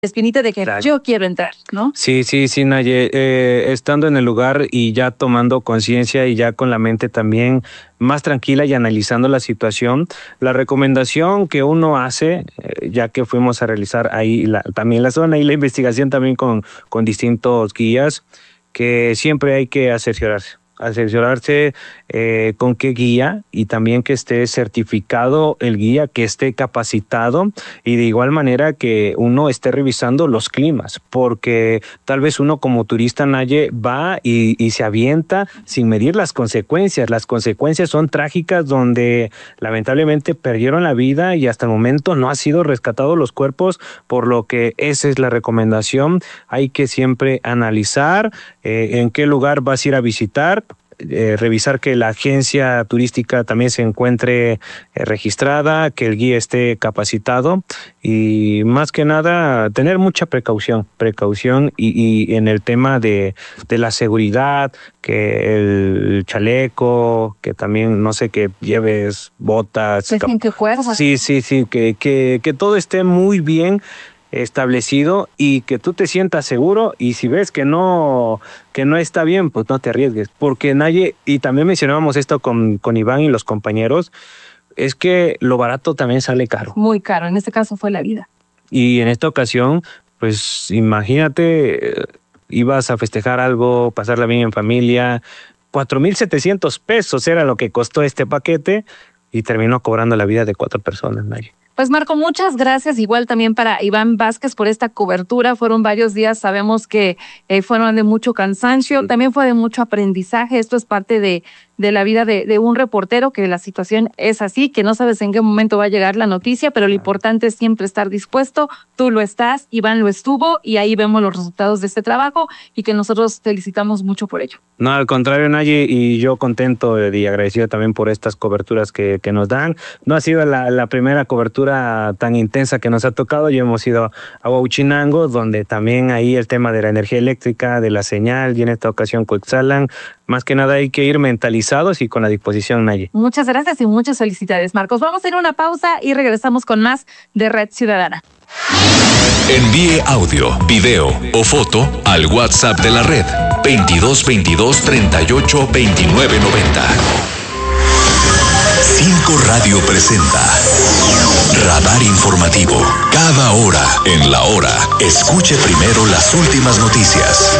espinita de que Claro. yo quiero entrar, ¿no? Sí, Naye, estando en el lugar y ya tomando conciencia y ya con la mente también más tranquila y analizando la situación, la recomendación que uno hace, ya que fuimos a realizar ahí también la zona y la investigación también con distintos guías, que siempre hay que asesorarse con qué guía y también que esté certificado el guía, que esté capacitado y de igual manera que uno esté revisando los climas, porque tal vez uno como turista, Naye, va y se avienta sin medir las consecuencias. Las consecuencias son trágicas donde lamentablemente perdieron la vida y hasta el momento no ha sido rescatado los cuerpos, por lo que esa es la recomendación. Hay que siempre analizar en qué lugar vas a ir a visitar, revisar que la agencia turística también se encuentre registrada, que el guía esté capacitado y más que nada tener mucha precaución y en el tema de la seguridad, que el chaleco, que también no sé, que lleves botas. Que fuerza. Sí, que todo esté muy bien establecido y que tú te sientas seguro, y si ves que no está bien, pues no te arriesgues, porque nadie, y también mencionábamos esto con Iván y los compañeros, es que lo barato también sale caro. Muy caro, en este caso fue la vida. Y en esta ocasión, pues imagínate, ibas a festejar algo, pasarla bien en familia, 4,700 pesos era lo que costó este paquete y terminó cobrando la vida de 4 personas, Naye. Pues Marco, muchas gracias. Igual también para Iván Vázquez por esta cobertura. Fueron varios días, sabemos que fueron de mucho cansancio, también fue de mucho aprendizaje. Esto es parte de la vida de un reportero, que la situación es así, que no sabes en qué momento va a llegar la noticia, pero lo importante es siempre estar dispuesto. Tú lo estás, Iván lo estuvo, y ahí vemos los resultados de este trabajo y que nosotros felicitamos mucho por ello. No, al contrario, Naye, y yo contento y agradecido también por estas coberturas que nos dan. No ha sido la primera cobertura tan intensa que nos ha tocado. Ya hemos ido a Huauchinango, donde también ahí el tema de la energía eléctrica, de la señal, y en esta ocasión Coetzalan. Más que nada hay que ir mentalizados y con la disposición, Naye. Muchas gracias y muchas felicidades, Marcos. Vamos a ir a una pausa y regresamos con más de Red Ciudadana. Envíe audio, video o foto al WhatsApp de la red 2222 38 29 90. 5 Radio presenta Radar Informativo. Cada hora en la hora. Escuche primero las últimas noticias.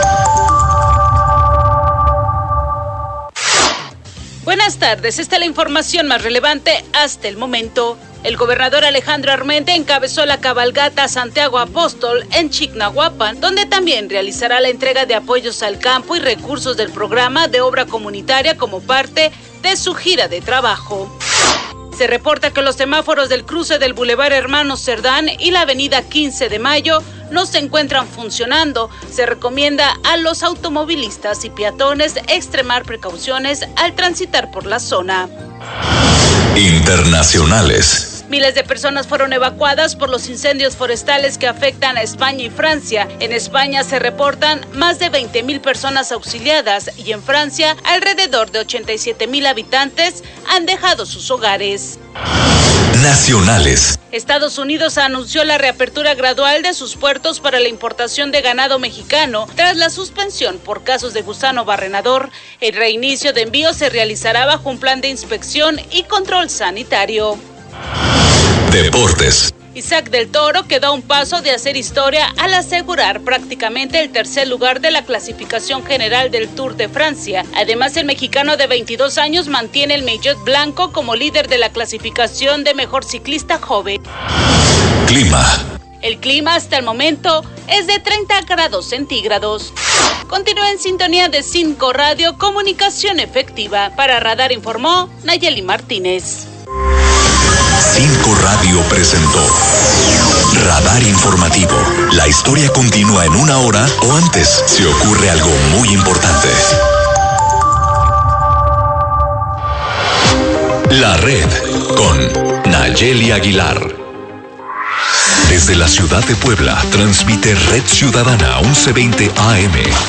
Buenas tardes, esta es la información más relevante hasta el momento. El gobernador Alejandro Armenta encabezó la cabalgata Santiago Apóstol en Chignahuapan, donde también realizará la entrega de apoyos al campo y recursos del programa de obra comunitaria como parte de su gira de trabajo. Se reporta que los semáforos del cruce del Boulevard Hermanos Cerdán y la avenida 15 de Mayo no se encuentran funcionando. Se recomienda a los automovilistas y peatones extremar precauciones al transitar por la zona. Internacionales. Miles de personas fueron evacuadas por los incendios forestales que afectan a España y Francia. En España se reportan más de 20,000 personas auxiliadas y en Francia alrededor de 87,000 habitantes han dejado sus hogares. Nacionales. Estados Unidos anunció la reapertura gradual de sus puertos para la importación de ganado mexicano tras la suspensión por casos de gusano barrenador. El reinicio de envíos se realizará bajo un plan de inspección y control sanitario. Deportes. Isaac del Toro quedó a un paso de hacer historia al asegurar prácticamente el tercer lugar de la clasificación general del Tour de Francia. Además, el mexicano de 22 años mantiene el maillot blanco como líder de la clasificación de mejor ciclista joven. Clima. El clima hasta el momento es de 30 grados centígrados. Continúa en sintonía de 5 Radio, comunicación efectiva. Para Radar informó Nayeli Martínez. 5 Radio presentó Radar Informativo. La historia continúa en una hora o antes si ocurre algo muy importante. La red con Nayeli Aguilar. Desde la ciudad de Puebla, transmite Red Ciudadana 1120 AM,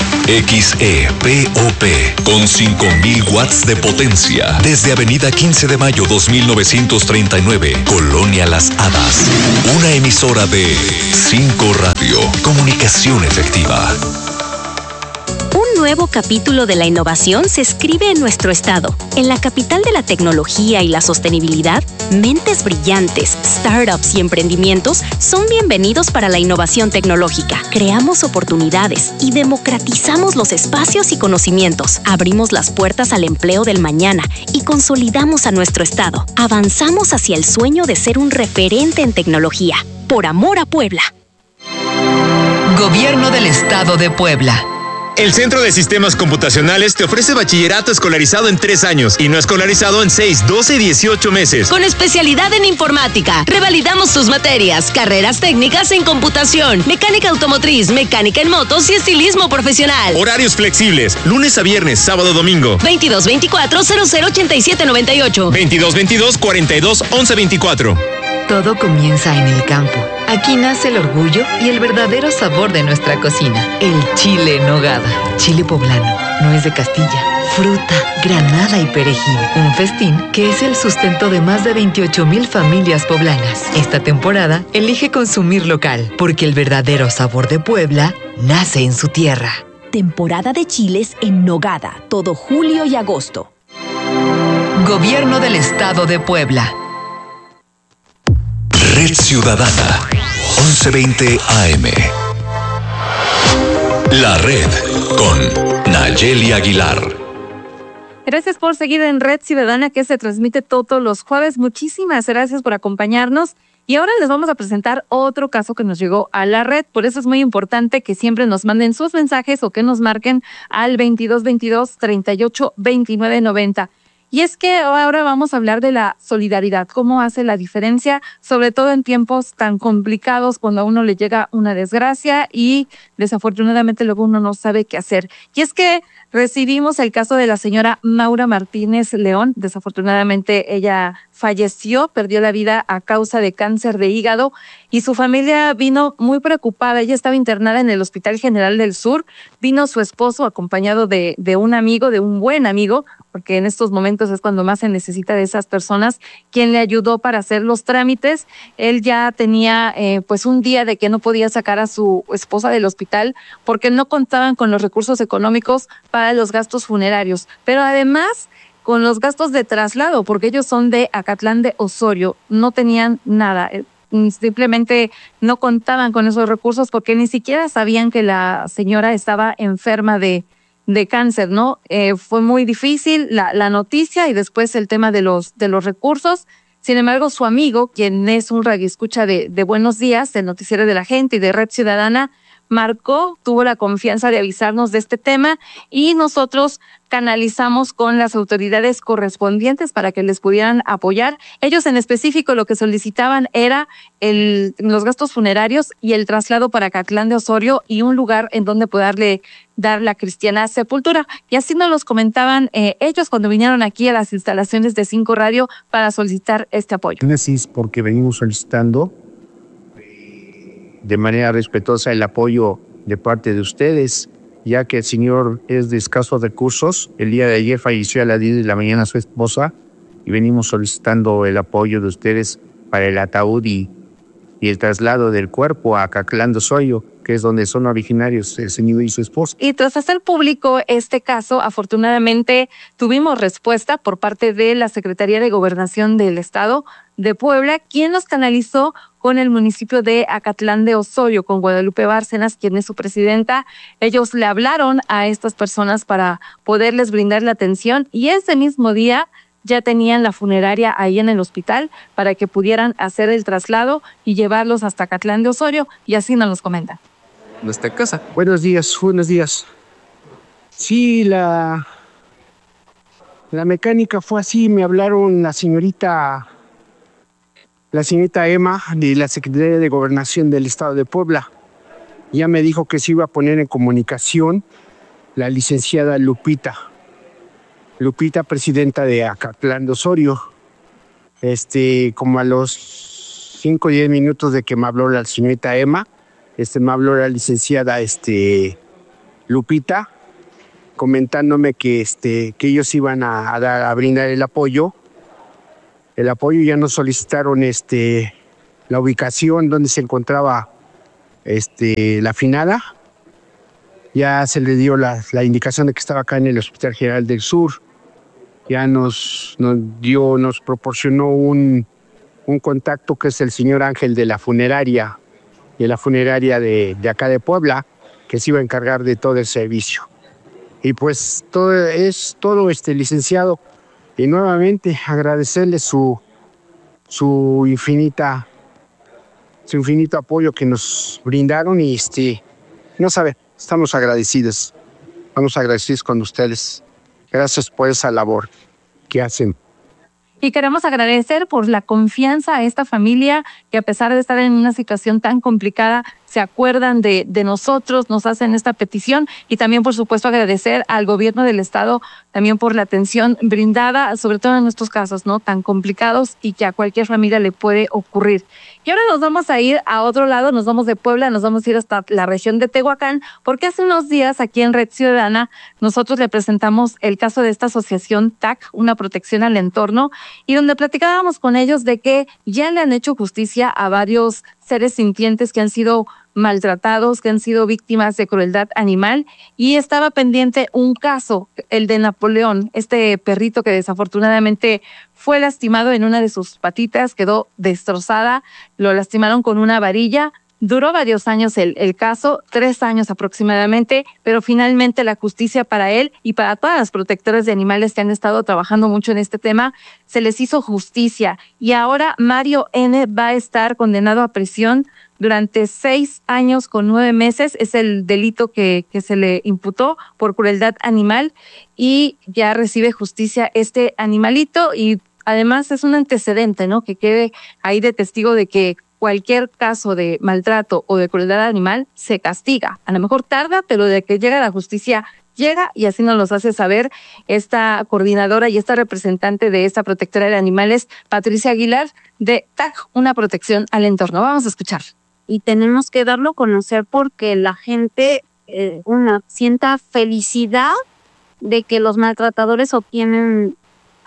XEPOP, con 5000 watts de potencia. Desde Avenida 15 de Mayo 2939, Colonia Las Hadas. Una emisora de 5 Radio, comunicación efectiva. Un nuevo capítulo de la innovación se escribe en nuestro estado. En la capital de la tecnología y la sostenibilidad, mentes brillantes, startups y emprendimientos son bienvenidos para la innovación tecnológica. Creamos oportunidades y democratizamos los espacios y conocimientos. Abrimos las puertas al empleo del mañana y consolidamos a nuestro estado. Avanzamos hacia el sueño de ser un referente en tecnología. Por amor a Puebla. Gobierno del Estado de Puebla. El Centro de Sistemas Computacionales te ofrece bachillerato escolarizado en 3 años y no escolarizado en 6, 12 y 18 meses. Con especialidad en informática, revalidamos tus materias, carreras técnicas en computación, mecánica automotriz, mecánica en motos y estilismo profesional. Horarios flexibles, lunes a viernes, sábado, domingo. 2224-008798. 2222-421124. Todo comienza en el campo. Aquí nace el orgullo y el verdadero sabor de nuestra cocina. El chile en nogada. Chile poblano, nuez de Castilla, fruta, granada y perejil. Un festín que es el sustento de más de 28,000 familias poblanas. Esta temporada, elige consumir local, porque el verdadero sabor de Puebla nace en su tierra. Temporada de chiles en nogada, todo julio y agosto. Gobierno del Estado de Puebla. Red Ciudadana 1120 AM. La Red con Nayeli Aguilar. Gracias por seguir en Red Ciudadana, que se transmite todos los jueves. Muchísimas gracias por acompañarnos. Y ahora les vamos a presentar otro caso que nos llegó a la red. Por eso es muy importante que siempre nos manden sus mensajes o que nos marquen al 2222-382990. Y es que ahora vamos a hablar de la solidaridad, cómo hace la diferencia, sobre todo en tiempos tan complicados cuando a uno le llega una desgracia y desafortunadamente luego uno no sabe qué hacer. Y es que recibimos el caso de la señora Maura Martínez León. Desafortunadamente ella falleció, perdió la vida a causa de cáncer de hígado y su familia vino muy preocupada. Ella estaba internada en el Hospital General del Sur. Vino su esposo acompañado de un amigo, de un buen amigo, porque en estos momentos es cuando más se necesita de esas personas, quien le ayudó para hacer los trámites. Él ya tenía pues un día de que no podía sacar a su esposa del hospital porque no contaban con los recursos económicos para los gastos funerarios, pero además con los gastos de traslado, porque ellos son de Acatlán de Osorio, no tenían nada, simplemente no contaban con esos recursos porque ni siquiera sabían que la señora estaba enferma de cáncer, ¿no? Fue muy difícil la noticia y después el tema de los recursos. Sin embargo, su amigo, quien es un radioescucha de Buenos Días, del Noticiero de la Gente y de Red Ciudadana, marcó, tuvo la confianza de avisarnos de este tema y nosotros canalizamos con las autoridades correspondientes para que les pudieran apoyar. Ellos en específico lo que solicitaban era los gastos funerarios y el traslado para Acatlán de Osorio y un lugar en donde poderle dar la cristiana sepultura. Y así nos los comentaban ellos cuando vinieron aquí a las instalaciones de 5 Radio para solicitar este apoyo. Porque venimos solicitando de manera respetuosa el apoyo de parte de ustedes, ya que el señor es de escasos recursos. El día de ayer falleció a las 10 de la mañana su esposa y venimos solicitando el apoyo de ustedes para el ataúd y el traslado del cuerpo a Acatlán de Osorio, que es donde son originarios el señor y su esposa. Y tras hacer público este caso, afortunadamente tuvimos respuesta por parte de la Secretaría de Gobernación del Estado de Puebla, quien nos canalizó con el municipio de Acatlán de Osorio, con Guadalupe Bárcenas, quien es su presidenta. Ellos le hablaron a estas personas para poderles brindar la atención y ese mismo día ya tenían la funeraria ahí en el hospital para que pudieran hacer el traslado y llevarlos hasta Acatlán de Osorio, y así nos los comentan. Nuestra casa. Buenos días. Sí, la mecánica fue así, me hablaron la señorita Emma de la Secretaría de Gobernación del Estado de Puebla. Ya me dijo que se iba a poner en comunicación la licenciada Lupita, presidenta de Acatlán de Osorio. Como a los 5 o 10 minutos de que me habló la señorita Emma, me habló la licenciada Lupita, comentándome que ellos iban a brindar el apoyo. El apoyo, ya nos solicitaron la ubicación donde se encontraba la finada. Ya se le dio la indicación de que estaba acá en el Hospital General del Sur. Ya nos proporcionó un contacto que es el señor Ángel de la funeraria, de acá de Puebla, que se iba a encargar de todo el servicio. Y pues todo, licenciado, y nuevamente agradecerle su infinito apoyo que nos brindaron y no sabe, estamos agradecidos con ustedes. Gracias por esa labor que hacen. Y queremos agradecer por la confianza a esta familia que, a pesar de estar en una situación tan complicada, se acuerdan de nosotros, nos hacen esta petición, y también, por supuesto, agradecer al gobierno del estado también por la atención brindada, sobre todo en estos casos, ¿no?, tan complicados y que a cualquier familia le puede ocurrir. Y ahora nos vamos a ir a otro lado, nos vamos de Puebla, nos vamos a ir hasta la región de Tehuacán, porque hace unos días aquí en Red Ciudadana nosotros le presentamos el caso de esta asociación TAC, una protección al entorno, y donde platicábamos con ellos de que ya le han hecho justicia a varios seres sintientes que han sido maltratados, que han sido víctimas de crueldad animal, y estaba pendiente un caso, el de Napoleón, este perrito que desafortunadamente fue lastimado en una de sus patitas, quedó destrozada, lo lastimaron con una varilla. Duró varios años el caso, 3 años aproximadamente, pero finalmente la justicia para él y para todas las protectoras de animales que han estado trabajando mucho en este tema, se les hizo justicia. Y ahora Mario N. va a estar condenado a prisión durante 6 años con 9 meses. Es el delito que se le imputó por crueldad animal, y ya recibe justicia este animalito. Y además es un antecedente, ¿no?, que quede ahí de testigo de que cualquier caso de maltrato o de crueldad animal se castiga. A lo mejor tarda, pero de que llega la justicia, llega, y así nos los hace saber esta coordinadora y esta representante de esta protectora de animales, Patricia Aguilar, de TAC, una protección al entorno. Vamos a escuchar. Y tenemos que darlo a conocer porque la gente sienta felicidad de que los maltratadores obtienen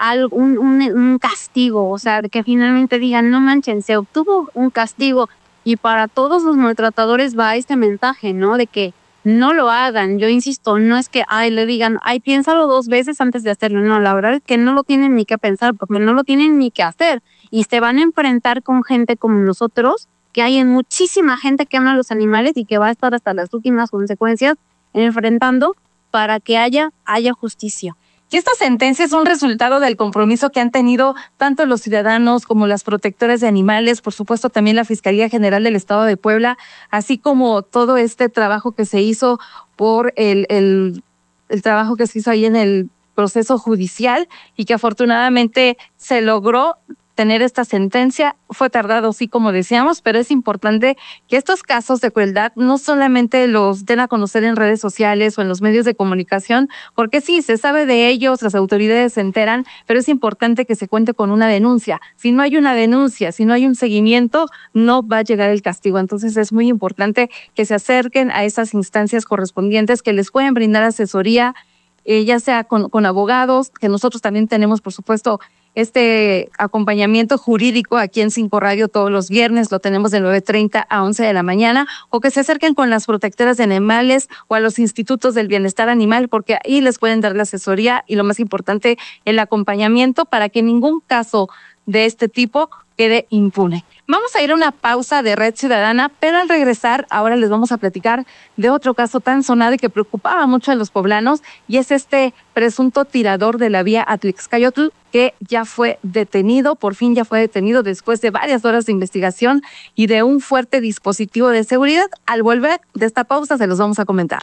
un castigo, o sea, de que finalmente digan, no manchen, se obtuvo un castigo. Y para todos los maltratadores va este mensaje, ¿no?, de que no lo hagan. Yo insisto, no es que le digan, piénsalo 2 veces antes de hacerlo. No, la verdad es que no lo tienen ni que pensar, porque no lo tienen ni que hacer. Y se van a enfrentar con gente como nosotros, que hay muchísima gente que ama a los animales y que va a estar hasta las últimas consecuencias enfrentando para que haya justicia. Y esta sentencia es un resultado del compromiso que han tenido tanto los ciudadanos como las protectoras de animales, por supuesto también la Fiscalía General del Estado de Puebla, así como todo este trabajo que se hizo por el trabajo que se hizo ahí en el proceso judicial, y que afortunadamente se logró tener esta sentencia. Fue tardado, sí, como decíamos, pero es importante que estos casos de crueldad no solamente los den a conocer en redes sociales o en los medios de comunicación, porque sí, se sabe de ellos, las autoridades se enteran, pero es importante que se cuente con una denuncia. Si no hay una denuncia, si no hay un seguimiento, no va a llegar el castigo. Entonces es muy importante que se acerquen a esas instancias correspondientes que les pueden brindar asesoría, ya sea con abogados, que nosotros también tenemos, por supuesto, este acompañamiento jurídico aquí en 5 Radio todos los viernes, lo tenemos de 9:30 a 11 de la mañana, o que se acerquen con las protectoras de animales o a los institutos del bienestar animal, porque ahí les pueden dar la asesoría y, lo más importante, el acompañamiento para que ningún caso de este tipo quede impune. Vamos a ir a una pausa de Red Ciudadana, pero al regresar ahora les vamos a platicar de otro caso tan sonado y que preocupaba mucho a los poblanos, y es este presunto tirador de la vía Atlixcayotl, que ya fue detenido, por fin ya fue detenido después de varias horas de investigación y de un fuerte dispositivo de seguridad. Al volver de esta pausa se los vamos a comentar.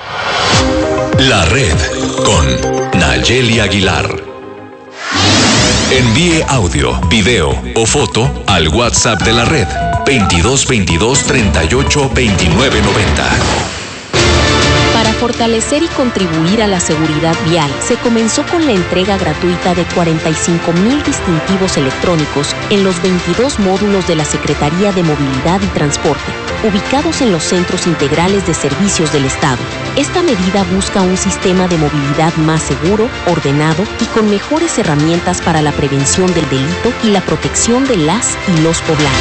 La Red con Nayeli Aguilar. Envíe audio, video o foto al WhatsApp de la Red 22 22 38 29 90. Para fortalecer y contribuir a la seguridad vial, se comenzó con la entrega gratuita de 45,000 distintivos electrónicos en los 22 módulos de la Secretaría de Movilidad y Transporte, ubicados en los centros integrales de servicios del Estado. Esta medida busca un sistema de movilidad más seguro, ordenado y con mejores herramientas para la prevención del delito y la protección de las y los poblanos.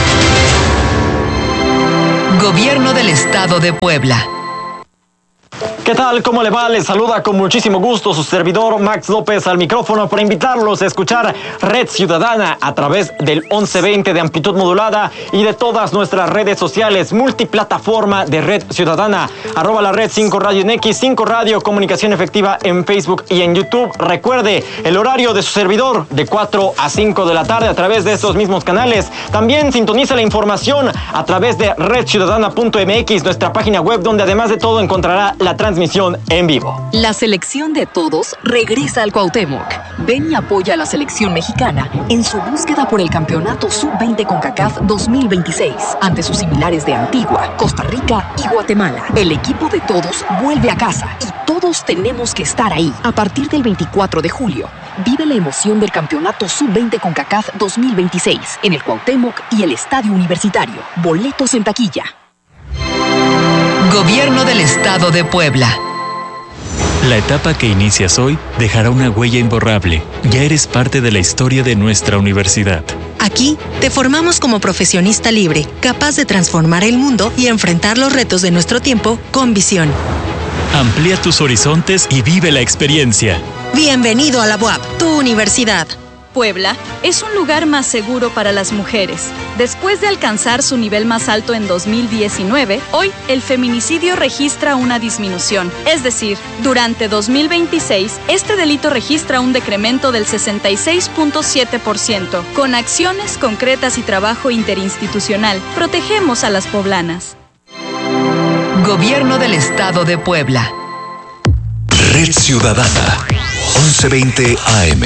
Gobierno del Estado de Puebla. ¿Qué tal? ¿Cómo le va? Les saluda con muchísimo gusto su servidor Max López al micrófono para invitarlos a escuchar Red Ciudadana a través del 1120 de amplitud modulada y de todas nuestras redes sociales, multiplataforma de Red Ciudadana, @ la red 5 Radio en X, 5 Radio Comunicación Efectiva en Facebook y en YouTube. Recuerde el horario de su servidor de 4 a 5 de la tarde a través de estos mismos canales. También sintoniza la información a través de redciudadana.mx, nuestra página web, donde además de todo encontrará la transmisión en vivo. La selección de todos regresa al Cuauhtémoc. Ven y apoya a la selección mexicana en su búsqueda por el campeonato Sub-20 CONCACAF 2026 ante sus similares de Antigua, Costa Rica y Guatemala. El equipo de todos vuelve a casa y todos tenemos que estar ahí. A partir del 24 de julio, vive la emoción del campeonato Sub-20 CONCACAF 2026 en el Cuauhtémoc y el Estadio Universitario. Boletos en taquilla. Gobierno del Estado de Puebla. La etapa que inicias hoy dejará una huella imborrable. Ya eres parte de la historia de nuestra universidad. Aquí te formamos como profesionista libre, capaz de transformar el mundo y enfrentar los retos de nuestro tiempo con visión. Amplía tus horizontes y vive la experiencia. Bienvenido a la UAP, tu universidad. Puebla es un lugar más seguro para las mujeres. Después de alcanzar su nivel más alto en 2019, hoy el feminicidio registra una disminución. Es decir, durante 2026, este delito registra un decremento del 66.7%. Con acciones concretas y trabajo interinstitucional, protegemos a las poblanas. Gobierno del Estado de Puebla. Red Ciudadana, 1120 AM.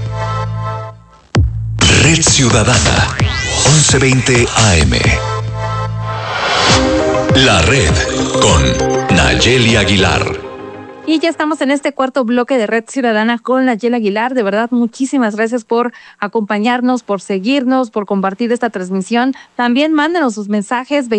Red Ciudadana, 1120 AM. La Red con Nayeli Aguilar. Y ya estamos en este cuarto bloque de Red Ciudadana con Nayeli Aguilar. De verdad, muchísimas gracias por acompañarnos, por seguirnos, por compartir esta transmisión. También mándenos sus mensajes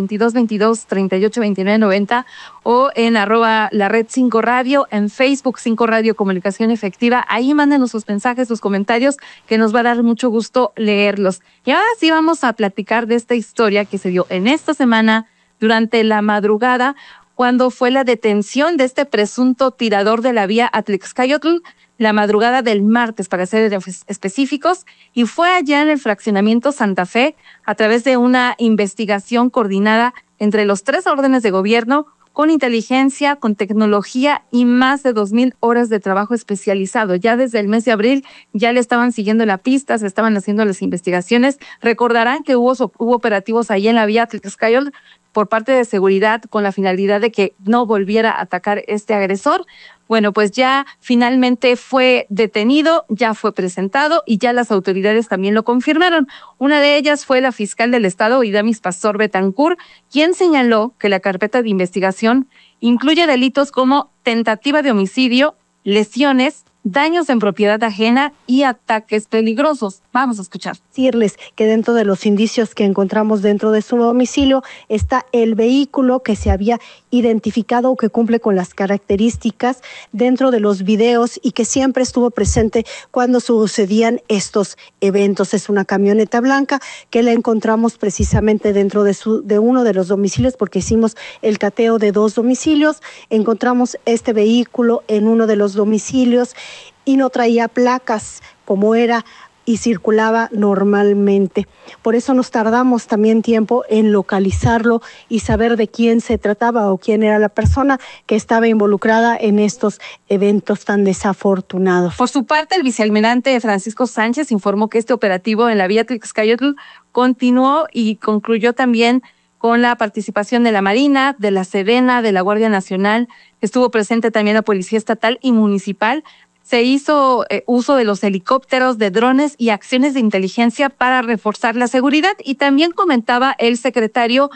2222-382990 o en @ la red 5 Radio, en Facebook 5 Radio Comunicación Efectiva. Ahí mándenos sus mensajes, sus comentarios, que nos va a dar mucho gusto leerlos. Y ahora sí vamos a platicar de esta historia que se dio en esta semana durante la madrugada, cuando fue la detención de este presunto tirador de la vía Atlixcayotl, la madrugada del martes, para ser específicos, y fue allá en el fraccionamiento Santa Fe, a través de una investigación coordinada entre los 3 órdenes de gobierno, con inteligencia, con tecnología y más de 2,000 horas de trabajo especializado. Ya desde el mes de abril ya le estaban siguiendo la pista, se estaban haciendo las investigaciones. Recordarán que hubo operativos ahí en la vía Atlixcayotl por parte de seguridad con la finalidad de que no volviera a atacar este agresor. Bueno, pues ya finalmente fue detenido, ya fue presentado y ya las autoridades también lo confirmaron. Una de ellas fue la fiscal del estado, Idamis Pastor Betancourt, quien señaló que la carpeta de investigación incluye delitos como tentativa de homicidio, lesiones, daños en propiedad ajena y ataques peligrosos. Vamos a escuchar. Decirles que dentro de los indicios que encontramos dentro de su domicilio está el vehículo que se había identificado o que cumple con las características dentro de los videos y que siempre estuvo presente cuando sucedían estos eventos. Es una camioneta blanca que la encontramos precisamente dentro de uno de los domicilios, porque hicimos el cateo de 2 domicilios. Encontramos este vehículo en uno de los domicilios y no traía placas como era y circulaba normalmente. Por eso nos tardamos también tiempo en localizarlo y saber de quién se trataba o quién era la persona que estaba involucrada en estos eventos tan desafortunados. Por su parte, el vicealmirante Francisco Sánchez informó que este operativo en la vía Atlixcayotl continuó y concluyó también con la participación de la Marina, de la Sedena, de la Guardia Nacional. Estuvo presente también la Policía Estatal y Municipal. Se hizo uso de los helicópteros, de drones y acciones de inteligencia para reforzar la seguridad. Y también comentaba el secretario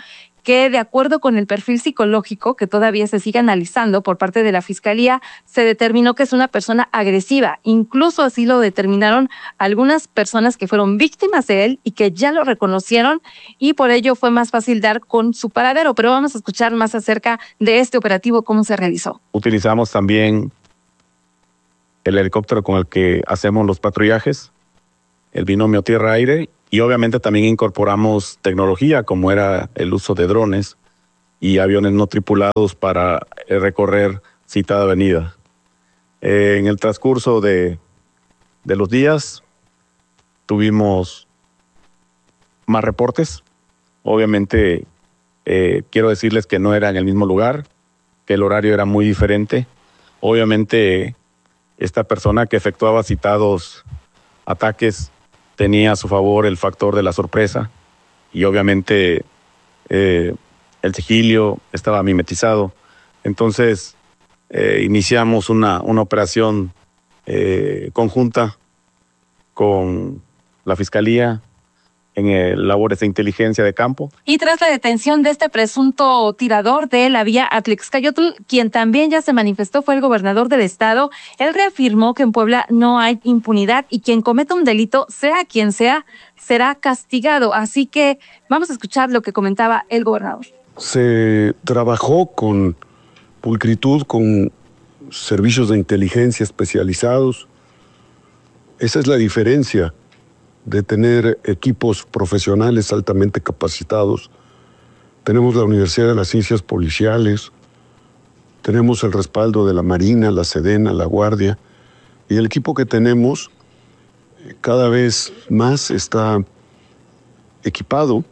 que de acuerdo con el perfil psicológico que todavía se sigue analizando por parte de la Fiscalía, se determinó que es una persona agresiva. Incluso así lo determinaron algunas personas que fueron víctimas de él y que ya lo reconocieron, y por ello fue más fácil dar con su paradero. Pero vamos a escuchar más acerca de este operativo, cómo se realizó. Utilizamos también el helicóptero con el que hacemos los patrullajes, el binomio tierra-aire, y obviamente también incorporamos tecnología como era el uso de drones y aviones no tripulados para recorrer citada avenida. En el transcurso de los días tuvimos más reportes. Obviamente quiero decirles que no era en el mismo lugar, que el horario era muy diferente. Obviamente esta persona que efectuaba citados ataques tenía a su favor el factor de la sorpresa y obviamente el sigilio estaba mimetizado. Entonces iniciamos una operación conjunta con la Fiscalía en labores de inteligencia de campo. Y tras la detención de este presunto tirador de la vía Atlixcayotl, quien también ya se manifestó fue el gobernador del estado. Él reafirmó que en Puebla no hay impunidad y quien cometa un delito, sea quien sea, será castigado. Así que vamos a escuchar lo que comentaba el gobernador. Se trabajó con pulcritud, con servicios de inteligencia especializados. Esa es la diferencia de tener equipos profesionales altamente capacitados. Tenemos la Universidad de las Ciencias Policiales, tenemos el respaldo de la Marina, la Sedena, la Guardia, y el equipo que tenemos cada vez más está equipado.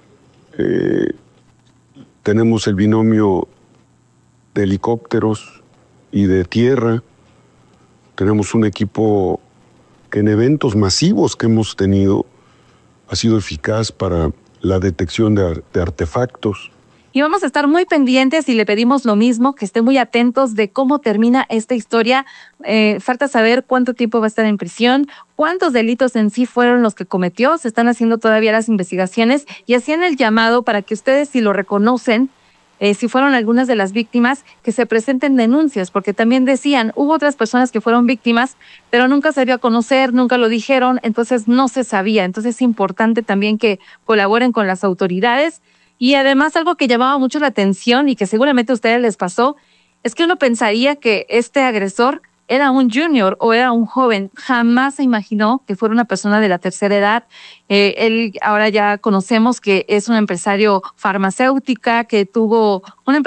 Tenemos el binomio de helicópteros y de tierra. Tenemos un equipo que en eventos masivos que hemos tenido ha sido eficaz para la detección de artefactos. Y vamos a estar muy pendientes y le pedimos lo mismo, que estén muy atentos de cómo termina esta historia. Falta saber cuánto tiempo va a estar en prisión, cuántos delitos en sí fueron los que cometió. Se están haciendo todavía las investigaciones y hacían el llamado para que ustedes, si lo reconocen, si fueron algunas de las víctimas, que se presenten denuncias, porque también decían, hubo otras personas que fueron víctimas, pero nunca se dio a conocer, nunca lo dijeron, entonces no se sabía. Entonces es importante también que colaboren con las autoridades. Y además algo que llamaba mucho la atención y que seguramente a ustedes les pasó, es que uno pensaría que este agresor era un junior o era un joven. Jamás se imaginó que fuera una persona de la tercera edad. Él ahora ya conocemos que es un empresario farmacéutico que tuvo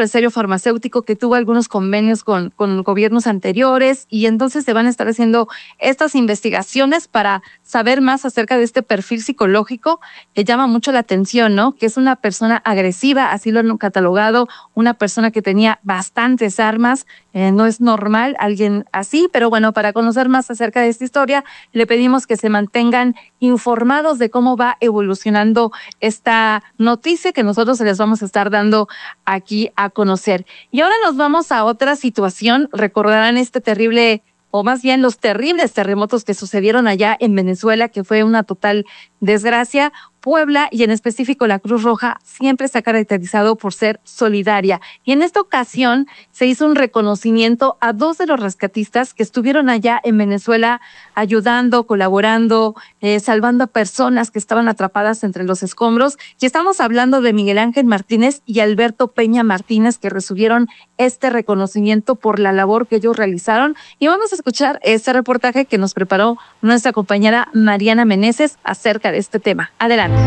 algunos convenios con gobiernos anteriores, y entonces se van a estar haciendo estas investigaciones para saber más acerca de este perfil psicológico que llama mucho la atención, ¿no? Que es una persona agresiva, así lo han catalogado, una persona que tenía bastantes armas. No es normal alguien así, pero bueno, para conocer más acerca de esta historia, le pedimos que se mantengan informados de cómo va evolucionando esta noticia que nosotros les vamos a estar dando aquí a conocer. Y ahora nos vamos a otra situación. Recordarán este terrible, o más bien los terribles terremotos que sucedieron allá en Venezuela, que fue una total desgracia. Puebla, y en específico la Cruz Roja, siempre se ha caracterizado por ser solidaria. Y en esta ocasión se hizo un reconocimiento a 2 de los rescatistas que estuvieron allá en Venezuela ayudando, colaborando, salvando a personas que estaban atrapadas entre los escombros. Y estamos hablando de Miguel Ángel Martínez y Alberto Peña Martínez, que recibieron este reconocimiento por la labor que ellos realizaron. Y vamos a escuchar este reportaje que nos preparó nuestra compañera Mariana Meneses acerca de este tema. Adelante.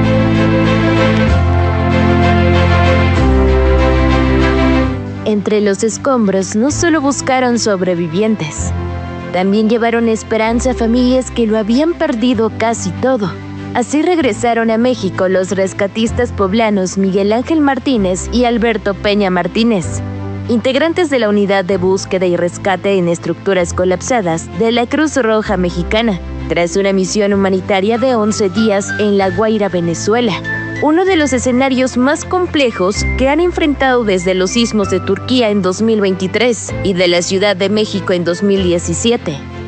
Entre los escombros no solo buscaron sobrevivientes, también llevaron esperanza a familias que lo habían perdido casi todo. Así regresaron a México los rescatistas poblanos Miguel Ángel Martínez y Alberto Peña Martínez, integrantes de la Unidad de Búsqueda y Rescate en Estructuras Colapsadas de la Cruz Roja Mexicana, tras una misión humanitaria de 11 días en La Guaira, Venezuela, uno de los escenarios más complejos que han enfrentado desde los sismos de Turquía en 2023 y de la Ciudad de México en 2017.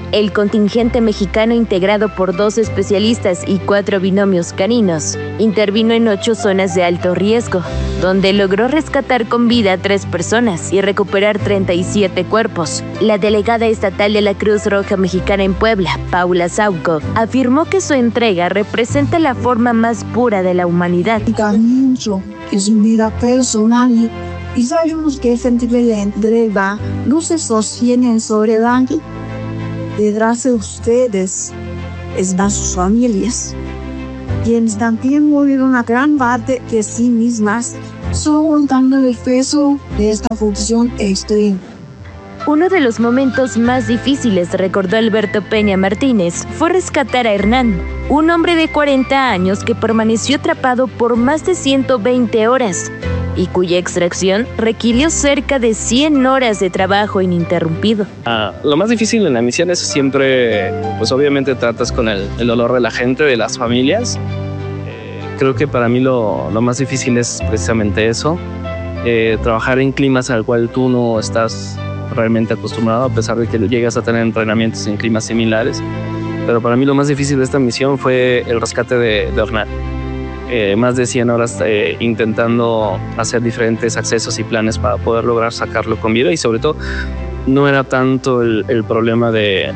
El contingente mexicano, integrado por 2 especialistas y 4 binomios caninos, intervino en 8 zonas de alto riesgo, donde logró rescatar con vida a 3 personas y recuperar 37 cuerpos. La delegada estatal de la Cruz Roja Mexicana en Puebla, Paula Sauco, afirmó que su entrega representa la forma más pura de la humanidad. Cariño, que su vida personal, y sabemos que ese tipo de entrega no se sostiene en soledad. Detrás de ustedes están sus familias, quienes también mueven una gran parte de sí mismas, soportando el peso de esta función extrema. Uno de los momentos más difíciles, recordó Alberto Peña Martínez, fue rescatar a Hernán, un hombre de 40 años que permaneció atrapado por más de 120 horas y cuya extracción requirió cerca de 100 horas de trabajo ininterrumpido. Lo más difícil en la misión es siempre, pues obviamente tratas con el dolor de la gente, de las familias. Creo que para mí lo más difícil es precisamente eso, trabajar en climas al cual tú no estás realmente acostumbrado, a pesar de que llegas a tener entrenamientos en climas similares. Pero para mí lo más difícil de esta misión fue el rescate de Hernán. Más de 100 horas intentando hacer diferentes accesos y planes para poder lograr sacarlo con vida, y sobre todo no era tanto el problema de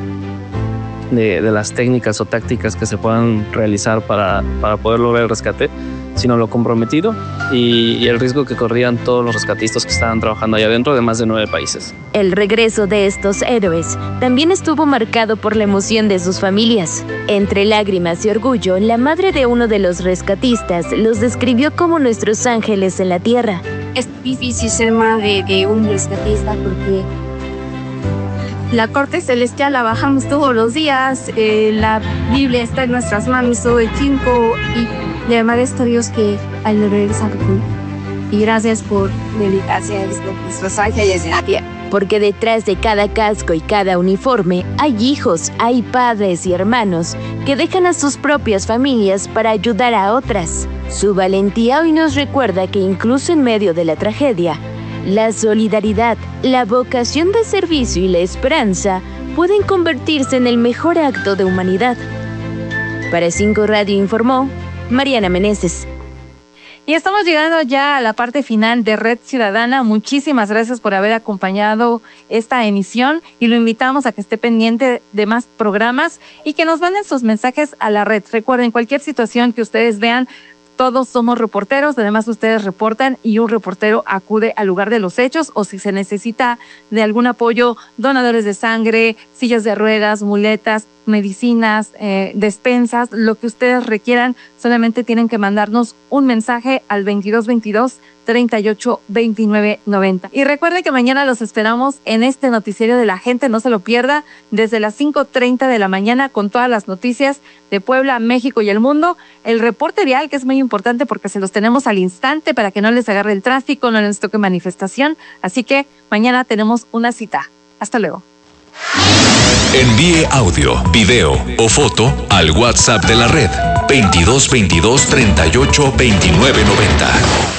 las técnicas o tácticas que se puedan realizar para poder lograr el rescate, sino lo comprometido y el riesgo que corrían todos los rescatistas que estaban trabajando allá adentro de más de 9 países. El regreso de estos héroes también estuvo marcado por la emoción de sus familias. Entre lágrimas y orgullo, la madre de uno de los rescatistas los describió como nuestros ángeles en la tierra. Es difícil ser madre de un rescatista porque la corte celestial la bajamos todos los días, la Biblia está en nuestras manos todo el tiempo y le agradezco a Dios que hay que regresar y gracias por dedicarse a nuestros ángeles en la tierra. Porque detrás de cada casco y cada uniforme hay hijos, hay padres y hermanos que dejan a sus propias familias para ayudar a otras. Su valentía hoy nos recuerda que incluso en medio de la tragedia, la solidaridad, la vocación de servicio y la esperanza pueden convertirse en el mejor acto de humanidad. Para 5 Radio informó Mariana Meneses. Y estamos llegando ya a la parte final de Red Ciudadana. Muchísimas gracias por haber acompañado esta emisión y lo invitamos a que esté pendiente de más programas y que nos manden sus mensajes a la red. Recuerden, cualquier situación que ustedes vean, todos somos reporteros, además ustedes reportan y un reportero acude al lugar de los hechos, o si se necesita de algún apoyo, donadores de sangre, sillas de ruedas, muletas, medicinas, despensas, lo que ustedes requieran, solamente tienen que mandarnos un mensaje al 2222 38 29 90. Y recuerden que mañana los esperamos en este noticiero de la gente, no se lo pierda, desde las 5:30 de la mañana con todas las noticias de Puebla, México y el mundo. El reporte vial, que es muy importante porque se los tenemos al instante para que no les agarre el tráfico, no les toque manifestación. Así que mañana tenemos una cita. Hasta luego. Envíe audio, video o foto al WhatsApp de la red 2222 38 29 90.